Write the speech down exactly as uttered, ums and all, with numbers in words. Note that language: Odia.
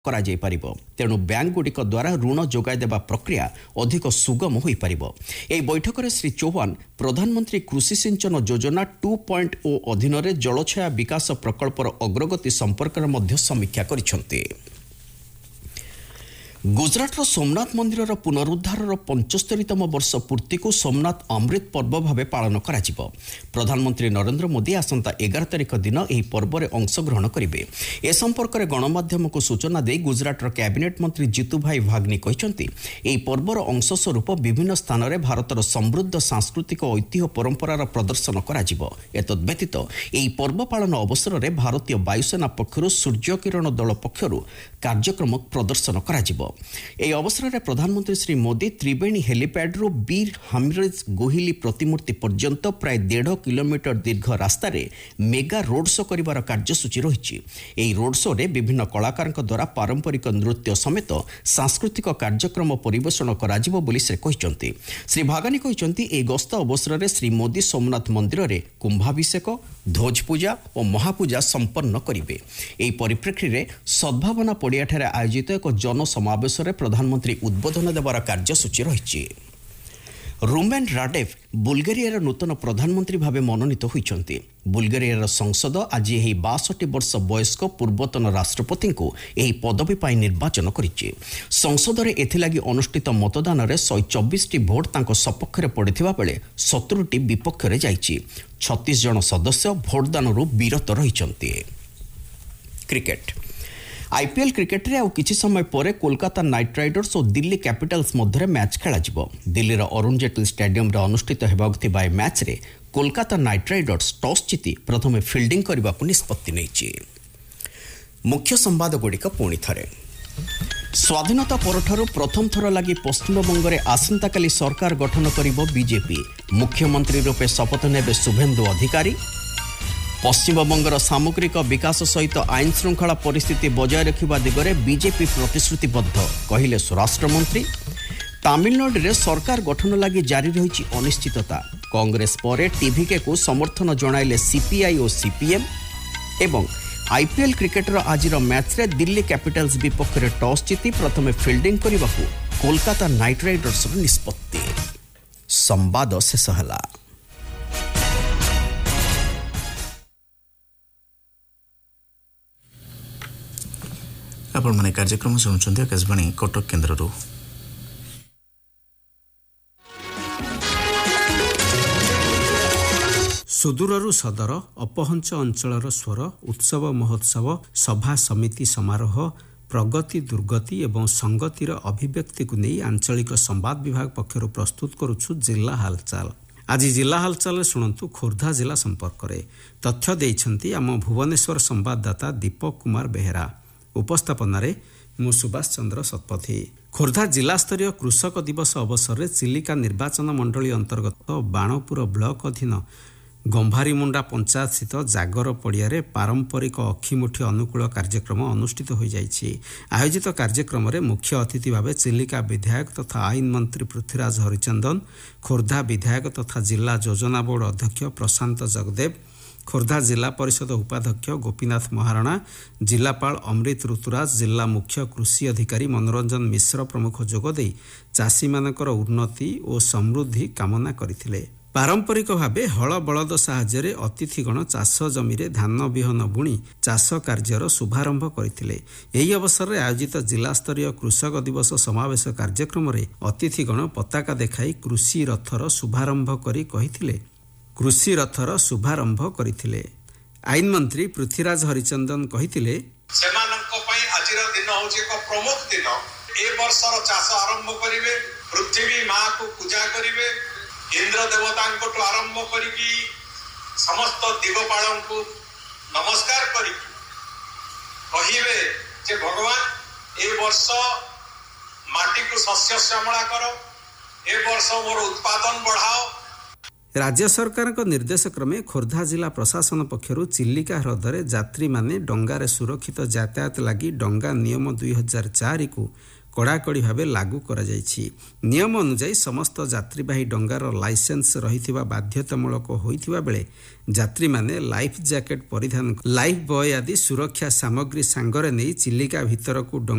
କରାଯାଇ ପାରିବ। ତେଣୁ ବ୍ୟାଙ୍କଗୁଡ଼ିକ ଦ୍ୱାରା ଋଣ ଯୋଗାଇ ଦେବା ପ୍ରକ୍ରିୟା ଅଧିକ ସୁଗମ ହୋଇପାରିବ। ଏହି ବୈଠକରେ ଶ୍ରୀ ଚୌହାନ ପ୍ରଧାନମନ୍ତ୍ରୀ କୃଷି ସିଞ୍ଚନ ଯୋଜନା ଟୁ ପଏଣ୍ଟ ଓ ଅଧୀନରେ ଜଳଛାୟା ବିକାଶ ପ୍ରକଳ୍ପର ଅଗ୍ରଗତି ସମ୍ପର୍କରେ ମଧ୍ୟ ସମୀକ୍ଷା କରିଛନ୍ତି। ଗୁଜରାଟର ସୋମନାଥ ମନ୍ଦିରର ପୁନରୁଦ୍ଧାରର ପଞ୍ଚସ୍ତରୀତମ ବର୍ଷ ପୂର୍ତ୍ତିକୁ ସୋମନାଥ ଅମୃତ ପର୍ବ ଭାବେ ପାଳନ କରାଯିବ। ପ୍ରଧାନମନ୍ତ୍ରୀ ନରେନ୍ଦ୍ର ମୋଦି ଆସନ୍ତା ଏଗାର ତାରିଖ ଦିନ ଏହି ପର୍ବରେ ଅଂଶଗ୍ରହଣ କରିବେ। ଏ ସମ୍ପର୍କରେ ଗଣମାଧ୍ୟମକୁ ସୂଚନା ଦେଇ ଗୁଜରାଟର କ୍ୟାବିନେଟ୍ ମନ୍ତ୍ରୀ ଜିତୁଭାଇ ଭାଗ୍ନି କହିଛନ୍ତି, ଏହି ପର୍ବର ଅଂଶସ୍ୱରୂପ ବିଭିନ୍ନ ସ୍ଥାନରେ ଭାରତର ସମୃଦ୍ଧ ସାଂସ୍କୃତିକ ଐତିହ୍ୟ ପରମ୍ପରାର ପ୍ରଦର୍ଶନ କରାଯିବ। ଏତଦ୍ବ୍ୟତୀତ ଏହି ପର୍ବ ପାଳନ ଅବସରରେ ଭାରତୀୟ ବାୟୁସେନା ପକ୍ଷରୁ ସୂର୍ଯ୍ୟକିରଣ ଦଳ ପକ୍ଷରୁ କାର୍ଯ୍ୟକ୍ରମ ପ୍ରଦର୍ଶନ କରାଯିବ। ଏହି ଅବସରରେ ପ୍ରଧାନମନ୍ତ୍ରୀ ଶ୍ରୀ ମୋଦି ତ୍ରିବେଣୀ ହେଲିପ୍ୟାଡ୍ରୁ ବୀର ହାମିରଜ ଗୋହିଲି ପ୍ରତିମୂର୍ତ୍ତି ପର୍ଯ୍ୟନ୍ତ ପ୍ରାୟ ଦେଢ଼ କିଲୋମିଟର ଦୀର୍ଘ ରାସ୍ତାରେ ମେଗା ରୋଡ୍ ଶୋ କରିବାର କାର୍ଯ୍ୟସୂଚୀ ରହିଛି। ଏହି ରୋଡ୍ ଶୋରେ ବିଭିନ୍ନ କଳାକାରଙ୍କ ଦ୍ୱାରା ପାରମ୍ପରିକ ନୃତ୍ୟ ସମେତ ସାଂସ୍କୃତିକ କାର୍ଯ୍ୟକ୍ରମ ପରିବେଷଣ କରାଯିବ ବୋଲି ସେ କହିଛନ୍ତି। ଶ୍ରୀ ଭାଗାନି କହିଛନ୍ତି, ଏହି ଗସ୍ତ ଅବସରରେ ଶ୍ରୀ ମୋଦି ସୋମନାଥ ମନ୍ଦିରରେ କୁମ୍ଭାଭିଷେକ, ଧ୍ୱଜ ପୂଜା ଓ ମହାପୂଜା ସମ୍ପନ୍ନ କରିବେ। ଏହି ପରିପ୍ରେକ୍ଷୀରେ ସଦ୍ଭାବନା ପଡ଼ିଆଠାରେ ଆୟୋଜିତ ଏକ ଜନସମାବେଶରେ ପ୍ରଧାନମନ୍ତ୍ରୀ ଉଦ୍ବୋଧନ ଦେବାର କାର୍ଯ୍ୟସୂଚୀ ରହିଛି। ରୁମେନ୍ ରାଡେଭ ବୁଲଗେରିଆର ନୂତନ ପ୍ରଧାନମନ୍ତ୍ରୀ ଭାବେ ମନୋନୀତ ହୋଇଛନ୍ତି। ବୁଲଗେରିଆର ସଂସଦ ଆଜି ଏହି ବାଷଠି ବର୍ଷ ବୟସ୍କ ପୂର୍ବତନ ରାଷ୍ଟ୍ରପତିଙ୍କୁ ଏହି ପଦବୀ ପାଇଁ ନିର୍ବାଚନ କରିଛି। ସଂସଦରେ ଏଥିଲାଗି ଅନୁଷ୍ଠିତ ମତଦାନରେ ଶହେ ଚବିଶଟି ଭୋଟ୍ ତାଙ୍କ ସପକ୍ଷରେ ପଡ଼ିଥିବା ବେଳେ ସତୁରିଟି ବିପକ୍ଷରେ ଯାଇଛି। ଛତିଶ ଜଣ ସଦସ୍ୟ ଭୋଟଦାନରୁ ବିରତ ରହିଛନ୍ତି। କ୍ରିକେଟ ଆଇପିଏଲ୍ କ୍ରିକେଟରେ ଆଉ କିଛି ସମୟ ପରେ କୋଲକାତା ନାଇଟ୍ ରାଇଡର୍ସ ଓ ଦିଲ୍ଲୀ କ୍ୟାପିଟାଲ୍ସ ମଧ୍ୟରେ ମ୍ୟାଚ୍ ଖେଳାଯିବ। ଦିଲ୍ଲୀର ଅରୁଣ ଜେଟଲୀ ଷ୍ଟାଡିୟମରେ ଅନୁଷ୍ଠିତ ହେବାକୁ ଥିବା ଏହି ମ୍ୟାଚ୍ରେ କୋଲକାତା ନାଇଟ୍ ରାଇଡର୍ସ ଟସ୍ ଜିତି ପ୍ରଥମେ ଫିଲ୍ଡିଂ କରିବାକୁ ନିଷ୍ପତ୍ତି ନେଇଛି। ମୁଖ୍ୟ ସମ୍ବାଦଗୁଡ଼ିକ ପୁଣି ଥରେ। ସ୍ୱାଧୀନତା ପରଠାରୁ ପ୍ରଥମ ଥର ଲାଗି ପଶ୍ଚିମବଙ୍ଗରେ ଆସନ୍ତାକାଲି ସରକାର ଗଠନ କରିବ ବିଜେପି। ମୁଖ୍ୟମନ୍ତ୍ରୀ ରୂପେ ଶପଥ ନେବେ ଶୁଭେନ୍ଦୁ ଅଧିକାରୀ। ପଶ୍ଚିମବଙ୍ଗର ସାମଗ୍ରିକ ବିକାଶ ସହିତ ଆଇନ ଶୃଙ୍ଖଳା ପରିସ୍ଥିତି ବଜାୟ ରଖିବା ଦିଗରେ ବିଜେପି ପ୍ରତିଶ୍ରୁତିବଦ୍ଧ, କହିଲେ ସ୍ୱରାଷ୍ଟ୍ରମନ୍ତ୍ରୀ। ତାମିଲନାଡୁରେ ସରକାର ଗଠନ ଲାଗି ଜାରି ରହିଛି ଅନିଶ୍ଚିତତା। କଂଗ୍ରେସ ପରେ ଟିଭିକେକୁ ସମର୍ଥନ ଜଣାଇଲେ ସିପିଆଇ ଓ ସିପିଏମ୍। ଏବଂ ଆଇପିଏଲ୍ କ୍ରିକେଟର ଆଜିର ମ୍ୟାଚ୍ରେ ଦିଲ୍ଲୀ କ୍ୟାପିଟାଲ୍ସ ବିପକ୍ଷରେ ଟସ୍ ଜିତି ପ୍ରଥମେ ଫିଲ୍ଡିଂ କରିବାକୁ କୋଲକାତା ନାଇଟ୍ ରାଇଡର୍ସର ନିଷ୍ପତ୍ତି। ସମ୍ବାଦ ଶେଷ ହେଲା। ଆପଣମାନେ କାର୍ଯ୍ୟକ୍ରମ ଶୁଣୁଛନ୍ତି ଆକାଶବାଣୀ କଟକ କେନ୍ଦ୍ରରୁ। ସୁଦୂରରୁ ସଦର, ଅପହଞ୍ଚ ଅଞ୍ଚଳର ସ୍ୱର, ଉତ୍ସବ ମହୋତ୍ସବ, ସଭା ସମିତି ସମାରୋହ, ପ୍ରଗତି ଦୁର୍ଗତି ଏବଂ ସଂଗତିର ଅଭିବ୍ୟକ୍ତିକୁ ନେଇ ଆଞ୍ଚଳିକ ସମ୍ବାଦ ବିଭାଗ ପକ୍ଷରୁ ପ୍ରସ୍ତୁତ କରୁଛୁ ଜିଲ୍ଲା ହାଲଚାଲ। ଆଜି ଜିଲ୍ଲା ହାଲଚାଲରେ ଶୁଣନ୍ତୁ ଖୋର୍ଦ୍ଧା ଜିଲ୍ଲା ସମ୍ପର୍କରେ। ତଥ୍ୟ ଦେଇଛନ୍ତି ଆମ ଭୁବନେଶ୍ୱର ସମ୍ବାଦଦାତା ଦୀପକ କୁମାର ବେହେରା। ଉପସ୍ଥାପନାରେ ମୁଁ ସୁଭାଷ ଚନ୍ଦ୍ର ଶତପଥୀ। ଖୋର୍ଦ୍ଧା ଜିଲ୍ଲାସ୍ତରୀୟ କୃଷକ ଦିବସ ଅବସରରେ ଚିଲିକା ନିର୍ବାଚନ ମଣ୍ଡଳୀ ଅନ୍ତର୍ଗତ ବାଣପୁର ବ୍ଲକ ଅଧୀନ ଗମ୍ଭାରୀମୁଣ୍ଡା ପଞ୍ଚାୟତସ୍ଥିତ ଜାଗର ପଡ଼ିଆରେ ପାରମ୍ପରିକ ଅକ୍ଷିମୁଠି ଅନୁକୂଳ କାର୍ଯ୍ୟକ୍ରମ ଅନୁଷ୍ଠିତ ହୋଇଯାଇଛି। ଆୟୋଜିତ କାର୍ଯ୍ୟକ୍ରମରେ ମୁଖ୍ୟ ଅତିଥି ଭାବେ ଚିଲିକା ବିଧାୟକ ତଥା ଆଇନ ମନ୍ତ୍ରୀ ପୃଥ୍ୱୀରାଜ ହରିଚନ୍ଦନ, ଖୋର୍ଦ୍ଧା ବିଧାୟକ ତଥା ଜିଲ୍ଲା ଯୋଜନା ବୋର୍ଡ ଅଧ୍ୟକ୍ଷ ପ୍ରଶାନ୍ତ ଜଗଦେବ, ଖୋର୍ଦ୍ଧା ଜିଲ୍ଲା ପରିଷଦ ଉପାଧ୍ୟକ୍ଷ ଗୋପୀନାଥ ମହାରଣା, ଜିଲ୍ଲାପାଳ ଅମୃତ ଋତୁରାଜ, ଜିଲ୍ଲା ମୁଖ୍ୟ କୃଷି ଅଧିକାରୀ ମନୋରଞ୍ଜନ ମିଶ୍ର ପ୍ରମୁଖ ଯୋଗଦେଇ ଚାଷୀମାନଙ୍କର ଉନ୍ନତି ଓ ସମୃଦ୍ଧି କାମନା କରିଥିଲେ। ପାରମ୍ପରିକ ଭାବେ ହଳ ବଳଦ ସାହାଯ୍ୟରେ ଅତିଥିଗଣ ଚାଷ ଜମିରେ ଧାନ ବିହନ ବୁଣି ଚାଷ କାର୍ଯ୍ୟର ଶୁଭାରମ୍ଭ କରିଥିଲେ। ଏହି ଅବସରରେ ଆୟୋଜିତ ଜିଲ୍ଲାସ୍ତରୀୟ କୃଷକ ଦିବସ ସମାବେଶ କାର୍ଯ୍ୟକ୍ରମରେ ଅତିଥିଗଣ ପତାକା ଦେଖାଇ କୃଷି ରଥର ଶୁଭାରମ୍ଭ କରି କହିଥିଲେ କୃଷି ରଥର ଶୁଭାରମ୍ଭ କରିଥିଲେ। ଆଇନ ମନ୍ତ୍ରୀ ପୃଥ୍ୱୀରାଜ ହରିଚନ୍ଦନ କହିଥିଲେ, ସେମାନଙ୍କ ପାଇଁ ଆଜିର ଦିନ ହେଉଛି ଏକ ପ୍ରମୁଖ ଦିନ। ଏ ବର୍ଷର ଚାଷ ଆରମ୍ଭ କରିବେ, ପୃଥିବୀ ମାକୁ ପୂଜା କରିବେ, ଇନ୍ଦ୍ର ଦେବତାଙ୍କଠୁ ଆରମ୍ଭ କରିକି ସମସ୍ତ ଦିଗପାଳଙ୍କୁ ନମସ୍କାର କରିକି କହିବେ ଯେ ଭଗବାନ ଏ ବର୍ଷ ମାଟିକୁ ଶସ୍ୟ ଶ୍ୟାମଳା କର, ଏ ବର୍ଷ ମୋର ଉତ୍ପାଦନ ବଢାଅ। ରାଜ୍ୟ ସରକାରଙ୍କ ନିର୍ଦ୍ଦେଶ କ୍ରମେ ଖୋର୍ଦ୍ଧା ଜିଲ୍ଲା ପ୍ରଶାସନ ପକ୍ଷରୁ ଚିଲିକା ହ୍ରଦରେ ଯାତ୍ରୀମାନେ ଡଙ୍ଗାରେ ସୁରକ୍ଷିତ ଯାତାୟାତ ଲାଗି ଡଙ୍ଗା ନିୟମ ଦୁଇ ହଜାର ଚାରିକୁ କଡ଼ାକଡ଼ି ଭାବେ ଲାଗୁ କରାଯାଇଛି। ନିୟମ ଅନୁଯାୟୀ ସମସ୍ତ ଯାତ୍ରୀବାହୀ ଡଙ୍ଗାର ଲାଇସେନ୍ସ ରହିଥିବା ବାଧ୍ୟତାମୂଳକ ହୋଇଥିବା ବେଳେ ଯାତ୍ରୀମାନେ ଲାଇଫ୍ ଜ୍ୟାକେଟ୍ ପରିଧାନ, ଲାଇଫ୍ ବୟ ଆଦି ସୁରକ୍ଷା ସାମଗ୍ରୀ ସାଙ୍ଗରେ ନେଇ ଚିଲିକା ଭିତରକୁ